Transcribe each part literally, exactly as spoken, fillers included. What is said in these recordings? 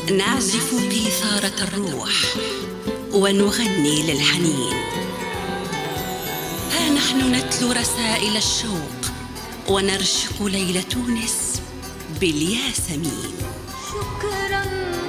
نعزف قيثارة الروح ونغني للحنين. ها نحن نتلو رسائل الشوق ونرشق ليل تونس بالياسمين. شكرا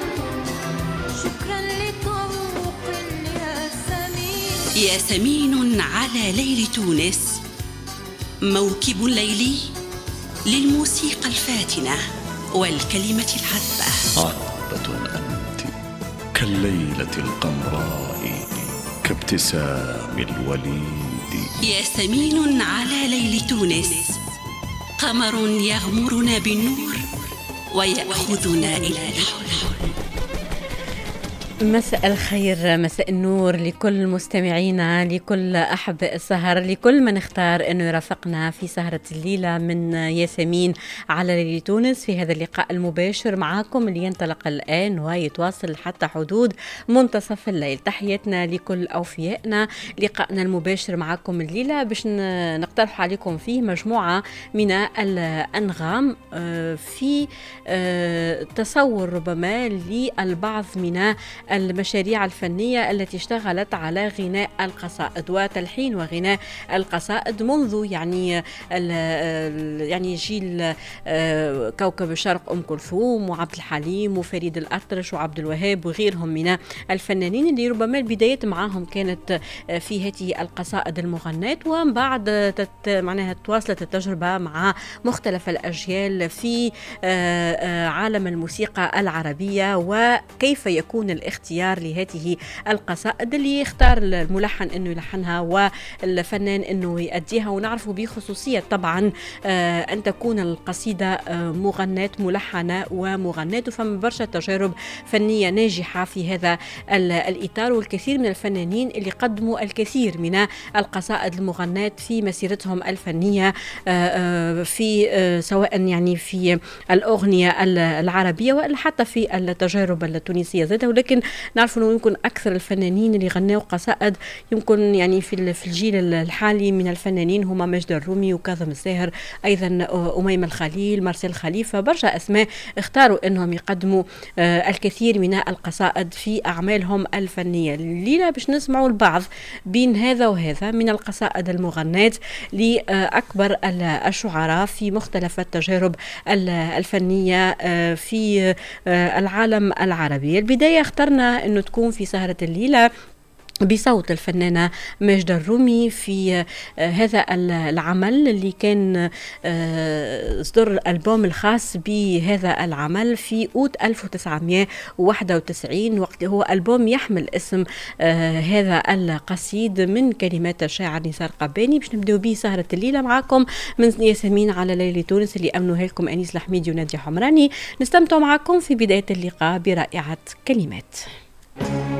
شكرا لطوق الياسمين. ياسمين على ليل تونس، موكب ليلي للموسيقى الفاتنة والكلمة العذبة. عذبة أنت كالليلة القمراء كابتسام الوليد. ياسمين على ليل تونس، قمر يغمرنا بالنور ويأخذنا إلى الحلم. مساء الخير، مساء النور لكل مستمعينا، لكل أحباء السهر، لكل من اختار أنه يرافقنا في سهرة الليلة من ياسمين على ليل تونس في هذا اللقاء المباشر معكم اللي ينطلق الآن ويتواصل حتى حدود منتصف الليل. تحياتنا لكل أوفيائنا. لقاءنا المباشر معكم الليلة باش نقترح عليكم فيه مجموعة من الأنغام في تصور ربما للبعض من المشاريع الفنية التي اشتغلت على غناء القصائد وتلحين وغناء القصائد منذ يعني يعني جيل كوكب الشرق أم كلثوم وعبد الحليم وفريد الأطرش وعبد الوهاب وغيرهم من الفنانين اللي ربما البدايات معهم كانت في هذه القصائد المغناة، ومن بعد معناها تواصلت التجربة مع مختلف الأجيال في عالم الموسيقى العربية، وكيف يكون الاختيار لهذه القصائد اللي يختار الملحن انه يلحنها والفنان انه يؤديها. ونعرفوا بخصوصية طبعا ان تكون القصيدة مغناة ملحنة ومغناة، فما برشا تجارب فنية ناجحة في هذا الإطار، والكثير من الفنانين اللي قدموا الكثير من القصائد المغناة في مسيرتهم الفنية في سواء يعني في الأغنية العربية ولا حتى في التجارب التونسية ذاتها. ولكن نعرف انه يمكن اكثر الفنانين اللي غنوا قصائد يمكن يعني في في الجيل الحالي من الفنانين هما مجد الرومي وكاظم الساهر، ايضا اميمه الخليل، مارسيل خليفه، برشا اسماء اختاروا انهم يقدموا الكثير من القصائد في اعمالهم الفنيه. الليله باش نسمعوا البعض بين هذا وهذا من القصائد المغناة لاكبر الشعراء في مختلف التجارب الفنيه في العالم العربي. البدايه اخترنا انه تكون في سهرة الليلة بصوت الفنانة ماجدة الرومي في هذا العمل اللي كان اصدر الألبوم الخاص بهذا العمل في أوت ألف وتسعمائة وواحد وتسعين، وقت هو ألبوم يحمل اسم هذا القصيد من كلمات الشاعر نزار قباني. باش نبداو به سهرة الليلة معكم من ياسمين على ليل تونس اللي أمنوها لكم أنيس الحميدي ونادية حمراني. نستمتع معكم في بداية اللقاء برائعة كلمات.